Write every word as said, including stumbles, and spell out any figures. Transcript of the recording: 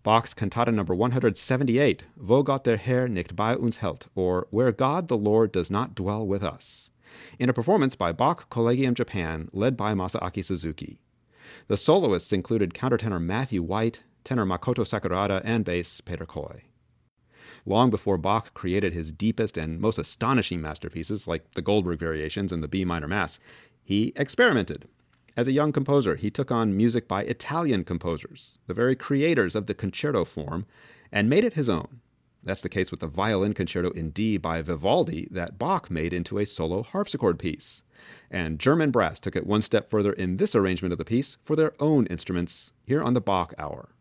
Bach's Cantata number one hundred seventy-eight, Wo Gott der Herr nicht bei uns hält, or Where God the Lord Does Not Dwell with Us, in a performance by Bach Collegium Japan, led by Masaaki Suzuki. The soloists included countertenor Matthew White, tenor Makoto Sakurada, and bass Peter Koy. Long before Bach created his deepest and most astonishing masterpieces, like the Goldberg Variations and the B minor Mass, he experimented. As a young composer, he took on music by Italian composers, the very creators of the concerto form, and made it his own. That's the case with the Violin Concerto in D by Vivaldi that Bach made into a solo harpsichord piece. And German brass took it one step further in this arrangement of the piece for their own instruments here on the Bach Hour.